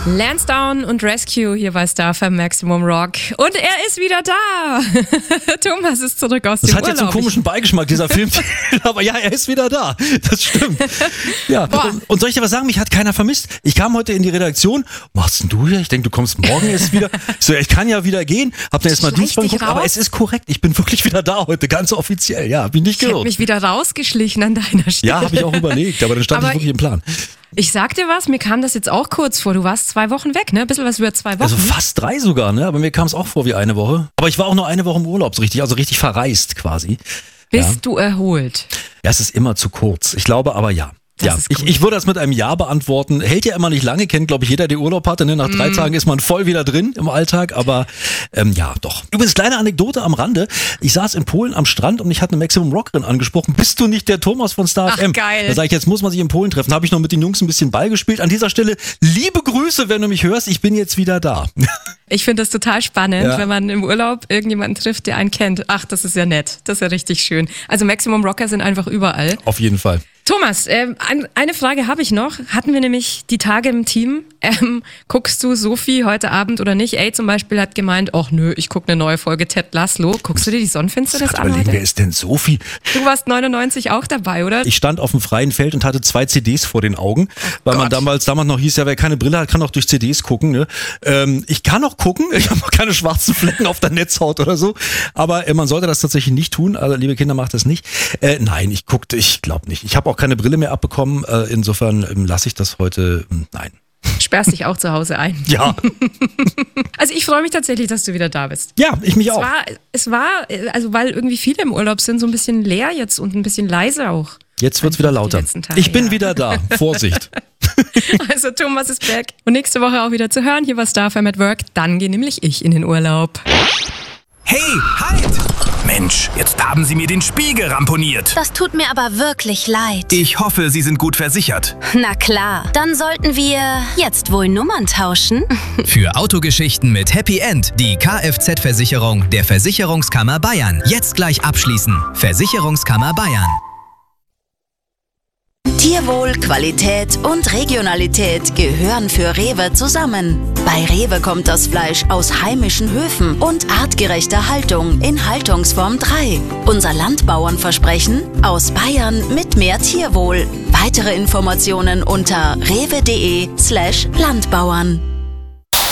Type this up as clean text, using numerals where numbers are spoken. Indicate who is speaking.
Speaker 1: Lansdowne und Rescue hier bei Star FM Maximum Rock. Und er ist wieder da. Thomas ist zurück aus dem Urlaub.
Speaker 2: Das hat jetzt einen komischen Beigeschmack, dieser Film. Aber ja, er ist wieder da. Das stimmt. Ja. Und soll ich dir was sagen? Mich hat keiner vermisst. Ich kam heute in die Redaktion. Was machst denn du hier? Ich denke, du kommst morgen erst wieder. So, ich kann ja wieder gehen. Hab dann erstmal Dienstplan geguckt. Aber es ist korrekt. Ich bin wirklich wieder da heute. Ganz offiziell. Ja, hab ich nicht gehört.
Speaker 1: Ich hab mich wieder rausgeschlichen an deiner Stelle.
Speaker 2: Ja, habe ich auch überlegt. Aber dann stand ich wirklich im Plan.
Speaker 1: Ich sag dir was, mir kam das jetzt auch kurz vor. Du warst 2 Wochen weg, ne? Ein bisschen was über 2 Wochen.
Speaker 2: Also fast 3 sogar, ne? Aber mir kam es auch vor wie eine Woche. Aber ich war auch nur eine Woche im Urlaub, so richtig, also richtig verreist quasi.
Speaker 1: Bist du erholt?
Speaker 2: Ja, es ist immer zu kurz. Ich glaube aber ja. Ja, ich würde das mit einem Ja beantworten. Hält ja immer nicht lange, kennt glaube ich jeder, der Urlaub hatte. Ne? Nach 3 Tagen ist man voll wieder drin im Alltag, aber ja, doch. Übrigens, kleine Anekdote am Rande. Ich saß in Polen am Strand und ich hatte eine Maximum Rockerin angesprochen. Bist du nicht der Thomas von Star FM?
Speaker 1: Geil.
Speaker 2: Da sage ich, jetzt muss man sich in Polen treffen. Da habe ich noch mit den Jungs ein bisschen Ball gespielt. An dieser Stelle, liebe Grüße, wenn du mich hörst. Ich bin jetzt wieder da.
Speaker 1: Ich finde das total spannend, wenn man im Urlaub irgendjemanden trifft, der einen kennt. Ach, das ist ja nett. Das ist ja richtig schön. Also Maximum Rocker sind einfach überall.
Speaker 2: Auf jeden Fall.
Speaker 1: Thomas, eine Frage habe ich noch. Hatten wir nämlich die Tage im Team. Guckst du Sophie heute Abend oder nicht? Zum Beispiel hat gemeint, ach nö, ich gucke eine neue Folge Ted Lasso. Guckst du dir die Sonnenfinsternis an heute?
Speaker 2: Wer ist denn Sophie?
Speaker 1: Du warst 99 auch dabei, oder?
Speaker 2: Ich stand auf dem freien Feld und hatte 2 CDs vor den Augen, weil man damals noch hieß, ja, wer keine Brille hat, kann auch durch CDs gucken. Ne? Ich kann auch gucken, ich habe noch keine schwarzen Flecken auf der Netzhaut oder so, aber man sollte das tatsächlich nicht tun. Also liebe Kinder, macht das nicht. Nein, ich glaube nicht. Ich habe auch keine Brille mehr abbekommen, insofern lasse ich das heute, nein.
Speaker 1: Sperrst dich auch zu Hause ein.
Speaker 2: Ja.
Speaker 1: Also ich freue mich tatsächlich, dass du wieder da bist.
Speaker 2: Ja, ich mich auch.
Speaker 1: Es war, also weil irgendwie viele im Urlaub sind, so ein bisschen leer jetzt und ein bisschen leise auch.
Speaker 2: Jetzt wird's wieder lauter. Ich bin wieder da. Vorsicht.
Speaker 1: Also Thomas ist back. Und nächste Woche auch wieder zu hören hier bei Star FM at Work. Dann gehe nämlich ich in den Urlaub.
Speaker 3: Hey, halt! Mensch, jetzt haben Sie mir den Spiegel ramponiert.
Speaker 4: Das tut mir aber wirklich leid.
Speaker 3: Ich hoffe, Sie sind gut versichert.
Speaker 4: Na klar, dann sollten wir jetzt wohl Nummern tauschen.
Speaker 5: Für Autogeschichten mit Happy End die Kfz-Versicherung der Versicherungskammer Bayern. Jetzt gleich abschließen. Versicherungskammer Bayern.
Speaker 4: Tierwohl, Qualität und Regionalität gehören für Rewe zusammen. Bei Rewe kommt das Fleisch aus heimischen Höfen und artgerechter Haltung in Haltungsform 3. Unser Landbauernversprechen: aus Bayern mit mehr Tierwohl. Weitere Informationen unter rewe.de/Landbauern.